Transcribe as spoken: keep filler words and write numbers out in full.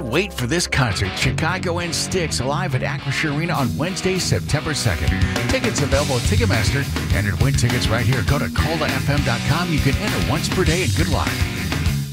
wait for this concert. Chicago and Styx live at Acrisure Arena on Wednesday, September second. Tickets available at Ticketmaster and at win tickets right here. Go to cola f m dot com. You can enter once per day and good luck.